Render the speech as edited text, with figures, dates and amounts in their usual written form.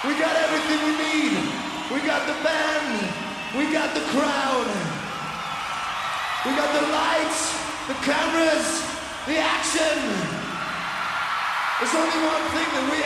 We got everything we need. We got the band. We got the crowd. We got the lights, the cameras, the action. There's only one thing that we